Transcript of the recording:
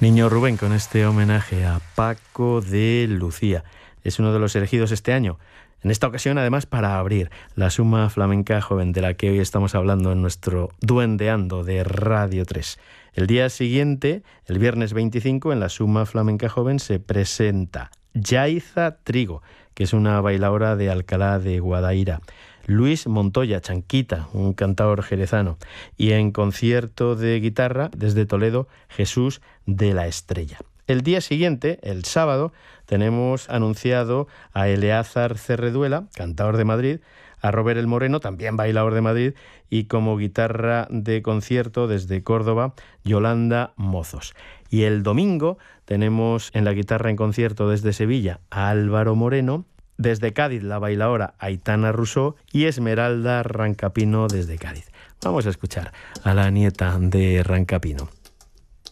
Niño Rubén con este homenaje a Paco de Lucía. Es uno de los elegidos este año. En esta ocasión, además, para abrir la Suma Flamenca Joven, de la que hoy estamos hablando en nuestro Duendeando de Radio 3. El día siguiente, el viernes 25, en la Suma Flamenca Joven se presenta Yaiza Trigo, que es una bailaora de Alcalá de Guadaira. Luis Montoya, Chanquita, un cantador jerezano. Y en concierto de guitarra, desde Toledo, Jesús de la Estrella. El día siguiente, el sábado, tenemos anunciado a Eleazar Cerreduela, cantador de Madrid, a Robert el Moreno, también bailador de Madrid, y como guitarra de concierto desde Córdoba, Yolanda Mozos. Y el domingo tenemos en la guitarra en concierto desde Sevilla a Álvaro Moreno, desde Cádiz la bailaora Aitana Rousseau y Esmeralda Rancapino desde Cádiz. Vamos a escuchar a la nieta de Rancapino.